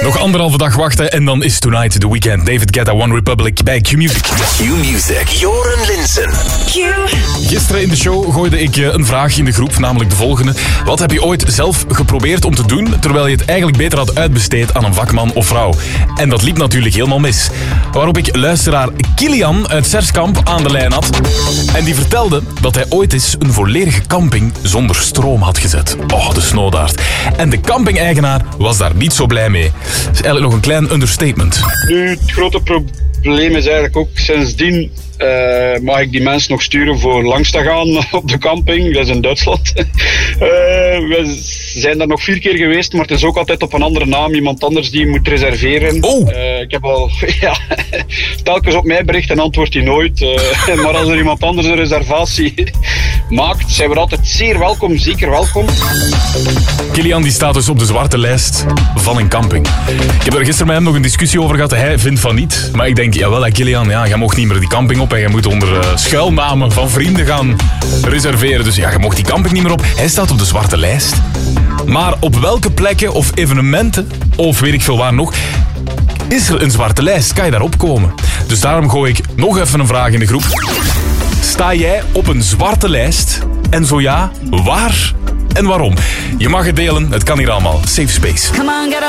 Nog 1,5 dag wachten en dan is Tonight The Weeknd. David Guetta, One Republic bij Q-Music. Q-Music, Joren Linssen. Gisteren in de show gooide ik een vraag in de groep, namelijk de volgende. Wat heb je ooit zelf geprobeerd om te doen, terwijl je het eigenlijk beter had uitbesteed aan een vakman of vrouw? En dat liep natuurlijk helemaal mis. Waarop ik luisteraar Kilian uit Serskamp aan de lijn had. En die vertelde dat hij ooit eens een volledige camping zonder stroom had gezet. Oh, de snoodaard. En de camping-eigenaar was daar niet zo blij mee. Dat is eigenlijk nog een klein understatement. Nu, het grote probleem is eigenlijk ook sindsdien mag ik die mensen nog sturen voor langs te gaan op de camping. Dat is in Duitsland. We zijn daar nog 4 keer geweest, maar het is ook altijd op een andere naam. Iemand anders die moet reserveren. Oh. Ik heb al telkens op mij bericht en antwoordt hij nooit. Maar als er iemand anders een reservatie maakt, zijn we altijd zeer welkom, zeker welkom. Kilian die staat dus op de zwarte lijst van een camping. Ik heb er gisteren met hem nog een discussie over gehad. Hij vindt van niet. Maar ik denk, jawel, Kilian, ja, jij mocht niet meer die camping op en je moet onder schuilnamen van vrienden gaan reserveren. Dus ja, je mocht die camping niet meer op. Hij staat op de zwarte lijst. Maar op welke plekken of evenementen, of weet ik veel waar nog, is er een zwarte lijst? Kan je daarop komen? Dus daarom gooi ik nog even een vraag in de groep. Sta jij op een zwarte lijst? En zo ja, waar en waarom? Je mag het delen, het kan hier allemaal. Safe space.